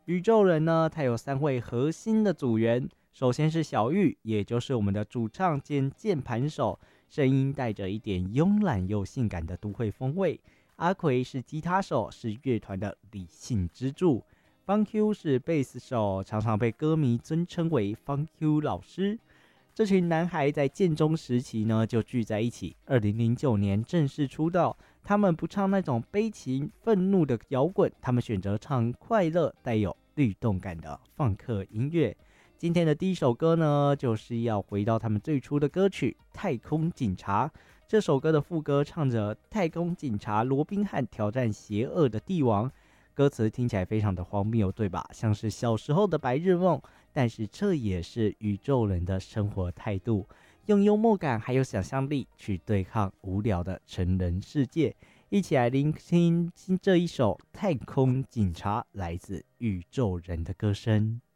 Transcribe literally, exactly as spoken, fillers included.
宇宙人呢，它有三位核心的组员。首先是小玉，也就是我们的主唱兼键盘手，声音带着一点慵懒又性感的都会风味。阿奎是吉他手，是乐团的理性支柱。方 Q 是贝斯手，常常被歌迷尊称为方 Q 老师。这群男孩在建中时期呢就聚在一起，二零零九年正式出道。他们不唱那种悲情愤怒的摇滚，他们选择唱快乐带有律动感的放克音乐。今天的第一首歌呢，就是要回到他们最初的歌曲《太空警察》。这首歌的副歌唱着太空警察罗宾汉挑战邪恶的帝王，歌词听起来非常的荒谬，对吧？像是小时候的白日梦，但是这也是宇宙人的生活态度，用幽默感还有想象力去对抗无聊的成人世界。一起来聆听这一首《太空警察》，来自宇宙人的歌声。